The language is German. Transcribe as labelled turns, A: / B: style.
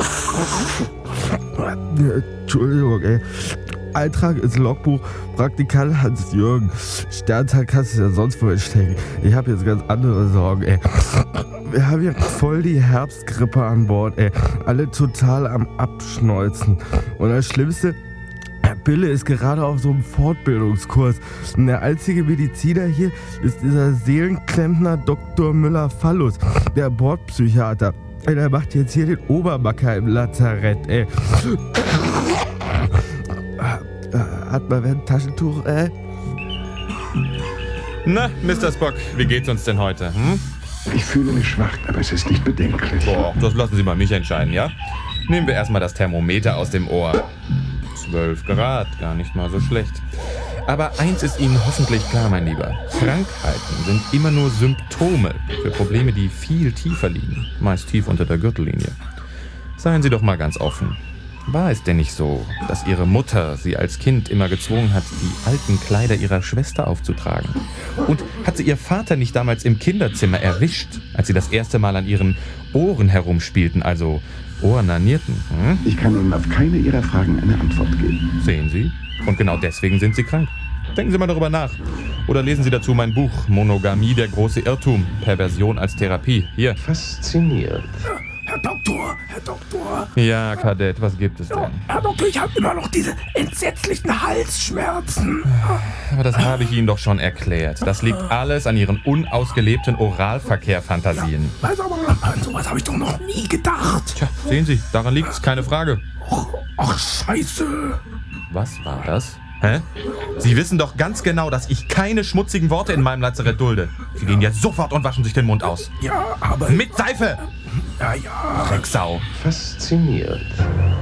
A: Entschuldigung, ey. Eintrag ins Logbuch, Praktikant Hans-Jürgen. Sternzeit kannst du ja sonst wohin stecken. Ich habe jetzt ganz andere Sorgen, ey. Wir haben hier voll die Herbstgrippe an Bord, ey. Alle total am Abschneuzen. Und das Schlimmste, Bille ist gerade auf so einem Fortbildungskurs. Und der einzige Mediziner hier ist dieser Seelenklempner Dr. Müller-Fallus, der Bordpsychiater. Der macht jetzt hier den Obermacker im Lazarett, ey. Hat mal wer ein Taschentuch, ey?
B: Na, Mr. Spock, wie geht's uns denn heute, hm?
C: Ich fühle mich schwach, aber es ist nicht bedenklich.
B: Boah, das lassen Sie mal mich entscheiden, ja? Nehmen wir erstmal das Thermometer aus dem Ohr. 12 Grad, gar nicht mal so schlecht. Aber eins ist Ihnen hoffentlich klar, mein Lieber. Krankheiten sind immer nur Symptome für Probleme, die viel tiefer liegen. Meist tief unter der Gürtellinie. Seien Sie doch mal ganz offen. War es denn nicht so, dass Ihre Mutter Sie als Kind immer gezwungen hat, die alten Kleider Ihrer Schwester aufzutragen? Und hat sie Ihr Vater nicht damals im Kinderzimmer erwischt, als Sie das erste Mal an Ihren Ohren herumspielten, also ohrnanierten? Hm?
C: Ich kann Ihnen auf keine Ihrer Fragen eine Antwort geben.
B: Sehen Sie? Und genau deswegen sind Sie krank. Denken Sie mal darüber nach. Oder lesen Sie dazu mein Buch Monogamie, der große Irrtum. Perversion als Therapie. Hier.
D: Fasziniert.
E: Herr Doktor.
B: Ja, Kadett, was gibt es denn?
E: Herr Doktor, ich habe immer noch diese entsetzlichen Halsschmerzen.
B: Aber das habe ich Ihnen doch schon erklärt. Das liegt alles an Ihren unausgelebten Oralverkehr-Fantasien.
E: Also, aber an sowas habe ich doch noch nie gedacht.
B: Tja, sehen Sie, daran liegt es, keine Frage.
E: Ach, scheiße.
B: Was war das? Hä? Sie wissen doch ganz genau, dass ich keine schmutzigen Worte in meinem Lazarett dulde. Sie gehen jetzt sofort und waschen sich den Mund aus.
E: Ja, aber...
B: Mit Seife!
E: Ja.
B: Drecksau.
D: Fasziniert.